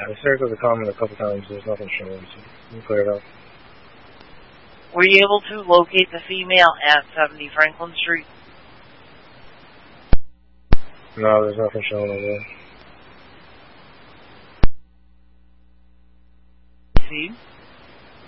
I circled the comment a couple times. There's nothing showing. So you can clear it up. Were you able to locate the female at 70 Franklin Street? No, there's nothing showing over there. See?